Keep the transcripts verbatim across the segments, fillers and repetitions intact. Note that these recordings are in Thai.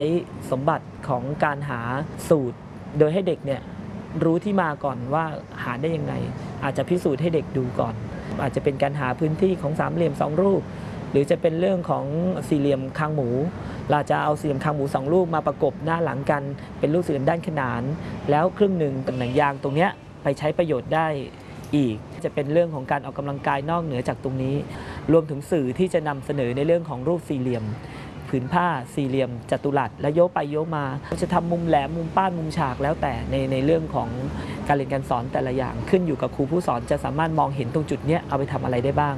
สมบัติของการหาสูตรโดยให้เด็กเนี่ยรู้ที่มาก่อนว่าหาได้ยังไงอาจจะพิสูจน์ให้เด็กดูก่อนอาจจะเป็นการหาพื้นที่ของสามเหลี่ยมสองรูปหรือจะเป็นเรื่องของสี่เหลี่ยมคางหมูเราจะเอาสี่เหลี่ยมคางหมูสองรูปมาประกบหน้าหลังกันเป็นรูปสี่เหลี่ยมด้านขนานแล้วครึ่งหนึ่งหนังยางตรงเนี้ยไปใช้ประโยชน์ได้อีกจะเป็นเรื่องของการออกกำลังกายนอกเหนือจากตรงนี้รวมถึงสื่อที่จะนำเสนอในเรื่องของรูปสี่เหลี่ยมผืนผ้าสี่เหลี่ยมจัตุรัสและโยกไปโยกมาจะทำมุมแหลมมุมป้านมุมฉากแล้วแต่ในในเรื่องของการเรียนการสอนแต่ละอย่างขึ้นอยู่กับครูผู้สอนจะสามารถมองเห็นตรงจุดนี้เอาไปทำอะไรได้บ้าง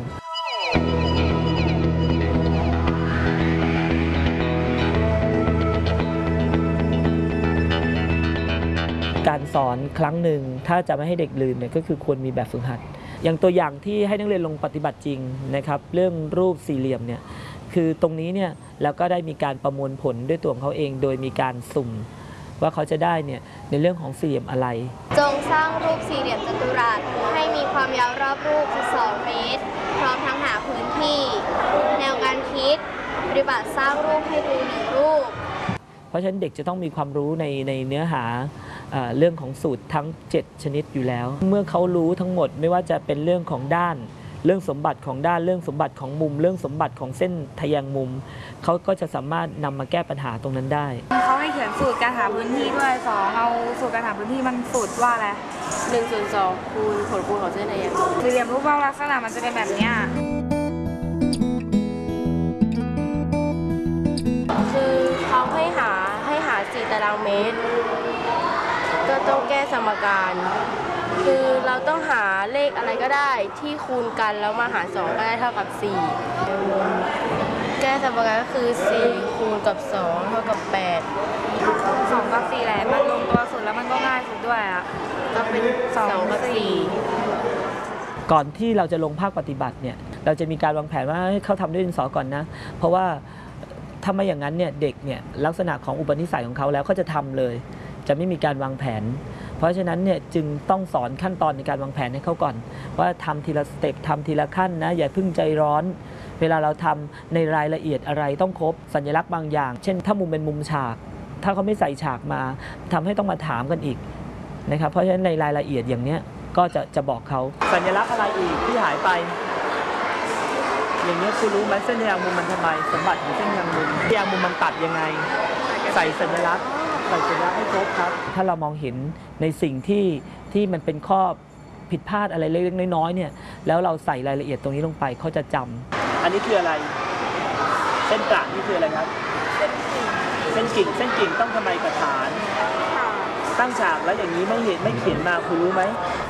การสอนครั้งหนึ่งถ้าจะไม่ให้เด็กลืมเนี่ยก็คือควรมีแบบฝึกหัดอย่างตัวอย่างที่ให้นักเรียนลงปฏิบัติจริงนะครับเรื่องรูปสี่เหลี่ยมเนี่ยคือตรงนี้เนี่ยแล้วก็ได้มีการประมวลผลด้วยตัวของเขาเองโดยมีการสุ่มว่าเขาจะได้เนี่ยในเรื่องของสี่เหลี่ยมอะไรจงสร้างรูปสี่เหลี่ยมจัตุรัสให้มีความยาวรอบรูปสิบสองเมตรพร้อมทั้งหาพื้นที่แนวการคิดปฏิบัติสร้างรูปให้ดูหนึ่งรูปเพราะฉะนั้นเด็กจะต้องมีความรู้ในในเนื้อหาเรื่องของสูตรทั้งเจ็ดชนิดอยู่แล้วเมื่อเขารู้ทั้งหมดไม่ว่าจะเป็นเรื่องของด้านเรื่องสมบัติของด้านเรื่องสมบัติของมุมเรื่องสมบัติของเส้นทะแยงมุมเขาก็จะสามารถนำมาแก้ปัญหาตรงนั้นได้เขาให้เขียนสูตรการหาพื้นที่ด้วยสองเอาสูตรการหาพื้นที่มันสูตรว่าอะไรหนึ่งส่วนสองคูณผลคูณของเส้นทะแยงมุมสี่เหลี่ยมรูปร่างลักษณะมันจะเป็นแบบนี้คือเขาให้หาให้หาสี่ตารางเมตรก็ต้องแก้สมการคือเราต้องหาเลขอะไรก็ได้ที่คูณกันแล้วมาหารสองก็ได้เท่ากับสี่แก้สมการก็คือสี่คูณกับสองเท่ากับแปดสองกับสี่แหละมันลงตัวสุดแล้วมันก็ง่ายสุดด้วยอ่ะก็เป็นสองกับสี่ก่อนที่เราจะลงภาคปฏิบัติเนี่ยเราจะมีการวางแผนว่าให้เขาทำด้วยดินสอก่อนนะเพราะว่าถ้าไม่อย่างนั้นเนี่ยเด็กเนี่ยลักษณะของอุปนิสัยของเขาแล้วเขาจะทำเลยจะไม่มีการวางแผนเพราะฉะนั้นเนี่ยจึงต้องสอนขั้นตอนในการวางแผนให้เขาก่อนว่าทำทีละสเต็ปทำทีละขั้นนะอย่าเพิ่งใจร้อนเวลาเราทำในรายละเอียดอะไรต้องครบสัญลักษณ์บางอย่างเช่นถ้ามุมเป็นมุมฉากถ้าเขาไม่ใส่ฉากมาทำให้ต้องมาถามกันอีกนะครับเพราะฉะนั้นในรายละเอียดอย่างนี้ก็จะจะบอกเขาสัญลักษณ์อะไรอีกที่หายไปอย่างนี้คุณรู้ไหมเส้นทะแยงมุมมันทำไมสมบัติของเส้นทะแยงมุมทะแยงมุมมันตัดยังไงใส่สัญลักษณ์ใส่สัญลักษณ์ให้ครบครับถ้าเรามองเห็นในสิ่งที่ที่มันเป็นข้อผิดพลาดอะไรเล็กๆน้อยๆเนี่ยแล้วเราใส่รายละเอียดตรงนี้ลงไปเขาจะจำอันนี้คืออะไรเส้นกลางนี่คืออะไรครับเส้นกิ่งเส้นกิ่งต้องทำไมกับฐานตั้งฉากแล้วอย่างนี้ไม่เห็นไม่เขียนมาคุณรู้ไหม